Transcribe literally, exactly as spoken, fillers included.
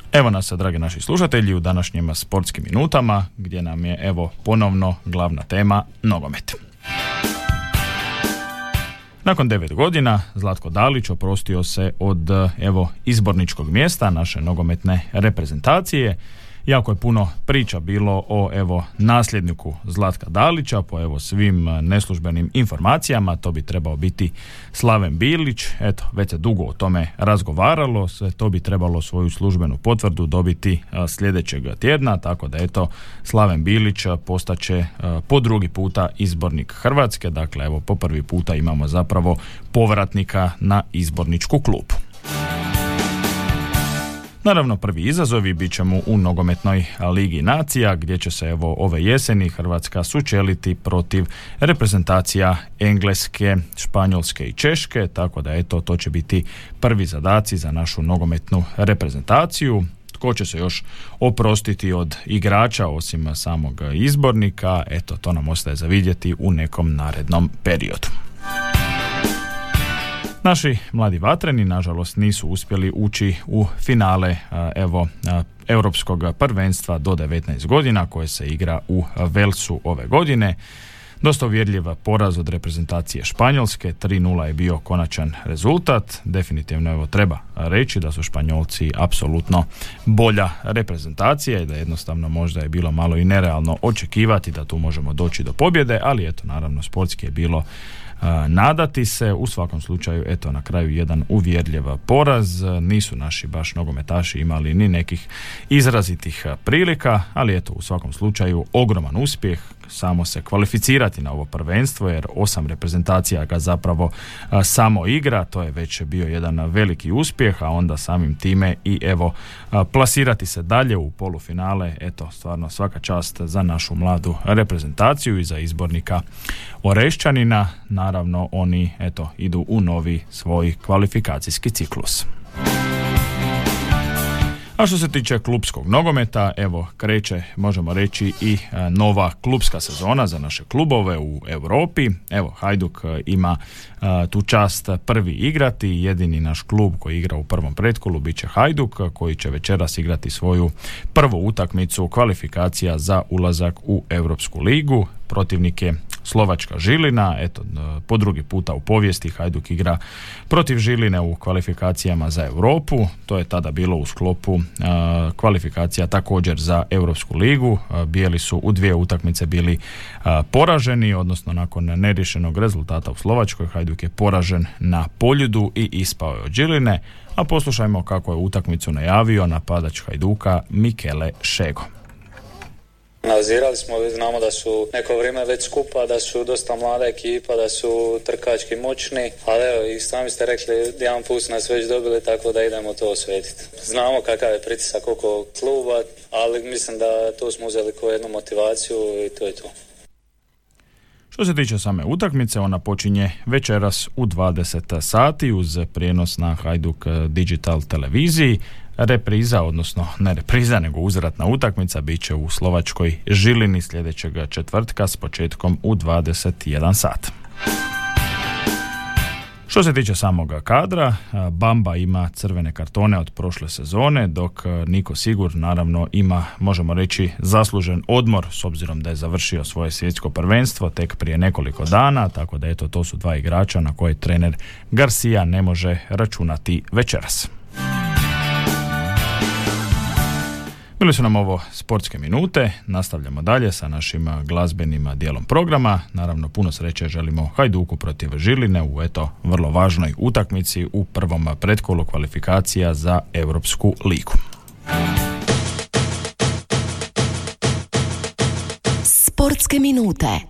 Evo nas, dragi naši slušatelji, u današnjim sportskim minutama, gdje nam je evo ponovno glavna tema nogomet. Nakon devet godina Zlatko Dalić oprostio se od evo izborničkog mjesta naše nogometne reprezentacije. Jako je puno priča bilo o evo nasljedniku Zlatka Dalića, po evo svim neslužbenim informacijama to bi trebao biti Slaven Bilić. Eto, već se dugo o tome razgovaralo, sve to bi trebalo svoju službenu potvrdu dobiti a, sljedećeg tjedna, tako da eto Slaven Bilić postaće a, po drugi puta izbornik Hrvatske, dakle evo po prvi puta imamo zapravo povratnika na izborničku klupu. Naravno, prvi izazovi bit će mu u nogometnoj ligi nacija, gdje će se evo ove jeseni Hrvatska sučeliti protiv reprezentacija Engleske, Španjolske i Češke, tako da eto to će biti prvi zadaci za našu nogometnu reprezentaciju. Tko će se još oprostiti od igrača osim samog izbornika, eto to nam ostaje za vidjeti u nekom narednom periodu. Naši mladi vatreni, nažalost, nisu uspjeli ući u finale evo europskog prvenstva do devetnaest godina koje se igra u Velsu ove godine. Dosta uvjerljiv poraz od reprezentacije Španjolske, tri nula je bio konačan rezultat. Definitivno evo treba reći da su Španjolci apsolutno bolja reprezentacija i da jednostavno možda je bilo malo i nerealno očekivati da tu možemo doći do pobjede, ali eto naravno sportski je bilo nadati se. U svakom slučaju eto na kraju jedan uvjerljiv poraz. Nisu naši baš nogometaši imali ni nekih izrazitih prilika, ali eto u svakom slučaju ogroman uspjeh samo se kvalificirati na ovo prvenstvo, jer osam reprezentacija ga zapravo a, samo igra, to je već bio jedan veliki uspjeh, a onda samim time i evo a, plasirati se dalje u polufinale. Eto stvarno svaka čast za našu mladu reprezentaciju i za izbornika Orešćanina. Naravno oni eto idu u novi svoj kvalifikacijski ciklus. A što se tiče klupskog nogometa, evo kreće, možemo reći, i nova klupska sezona za naše klubove u Europi. Evo Hajduk ima a, tu čast prvi igrati, jedini naš klub koji igra u prvom pretkolu bit će Hajduk, koji će večeras igrati svoju prvu utakmicu kvalifikacija za ulazak u Europsku ligu. Protivnik je Slovačka Žilina, eto po drugi puta u povijesti Hajduk igra protiv Žiline u kvalifikacijama za Europu. To je tada bilo u sklopu uh, kvalifikacija također za Europsku ligu. Uh, bijeli su u dvije utakmice bili uh, poraženi, odnosno nakon neriješenog rezultata u Slovačkoj Hajduk je poražen na Poljudu i ispao je od Žiline, a poslušajmo kako je utakmicu najavio napadač Hajduka Mikele Šego. Analizirali smo, znamo da su neko vrijeme već skupa, da su dosta mlada ekipa, da su trkački moćni, ali evo i sami ste rekli, jedan put su nas već dobili, tako da idemo to osvetiti. Znamo kakav je pritisak oko kluba, ali mislim da to smo uzeli kao jednu motivaciju i to je to. Što se tiče same utakmice, ona počinje večeras u dvadeset sati uz prijenos na Hajduk Digital televiziji. Repriza, odnosno ne repriza, nego uzvratna utakmica bit će u Slovačkoj Žilini sljedećeg četvrtka s početkom u dvadeset jedan sat. Što se tiče samog kadra, Bamba ima crvene kartone od prošle sezone, dok Niko Sigur naravno ima, možemo reći, zaslužen odmor s obzirom da je završio svoje svjetsko prvenstvo tek prije nekoliko dana, tako da eto to su dva igrača na koje trener Garcia ne može računati večeras. Bili su nam ovo sportske minute, nastavljamo dalje sa našim glazbenim dijelom programa. Naravno, puno sreće želimo Hajduku protiv Žiline u eto vrlo važnoj utakmici u prvom pretkolu kvalifikacija za Europsku ligu. Sportske minute.